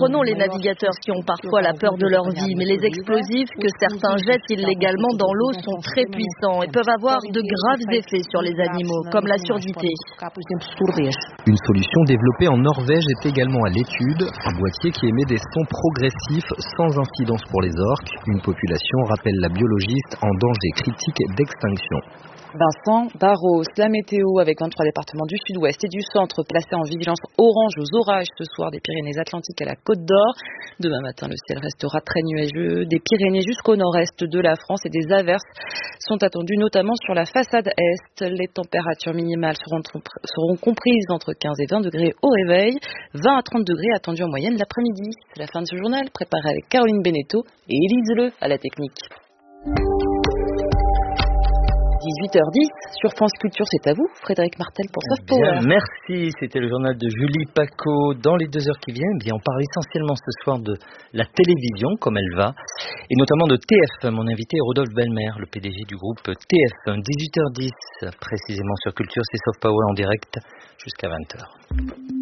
comprenons les navigateurs qui ont parfois la peur de leur vie, mais les explosifs que certains jettent illégalement dans l'eau sont très puissants et peuvent avoir de graves effets sur les animaux, comme la surdité. Une solution développée en Norvège est également à l'étude, un boîtier qui émet des sons progressifs sans incidence pour les orques, une population, rappelle la biologiste, en danger critique d'extinction. Vincent Barros, la météo avec 23 départements du sud-ouest et du centre placés en vigilance orange aux orages ce soir des Pyrénées-Atlantiques à la Côte d'Or. Demain matin, le ciel restera très nuageux des Pyrénées jusqu'au nord-est de la France et des averses sont attendues notamment sur la façade est. Les températures minimales seront comprises entre 15 et 20 degrés au réveil, 20 à 30 degrés attendus en moyenne l'après-midi. C'est la fin de ce journal préparé avec Caroline Beneteau et Élise Leu à la technique. 18h10 sur France Culture, c'est à vous, Frédéric Martel pour Soft Power. Merci, c'était le journal de Julie Paco. Dans les 2 heures qui viennent, on parle essentiellement ce soir de la télévision, comme elle va, et notamment de TF1. Mon invité est Rodolphe Belmer, le PDG du groupe TF1. 18h10 précisément sur Culture, c'est Soft Power en direct jusqu'à 20h.